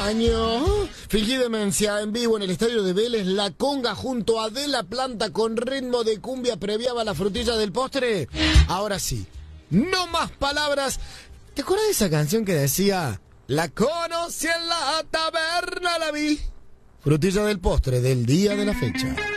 año. Fingí demencia en vivo en el estadio de Vélez. La conga junto a De La Planta con ritmo de cumbia previaba la frutilla del postre. Ahora sí, no más palabras. ¿Te acuerdas de esa canción que decía: la conocí en la taberna, la vi? Frutilla del postre del día de la fecha.